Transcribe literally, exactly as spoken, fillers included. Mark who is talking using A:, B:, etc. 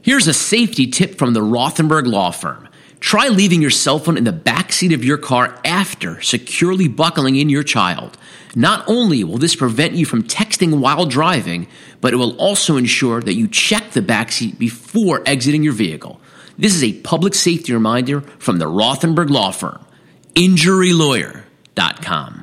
A: Here's a safety tip from the Rothenberg Law Firm. Try leaving your cell phone in the backseat of your car after securely buckling in your child. Not only will this prevent you from texting while driving, but it will also ensure that you check the backseat before exiting your vehicle. This is a public safety reminder from the Rothenberg Law Firm. Injury Lawyer dot com.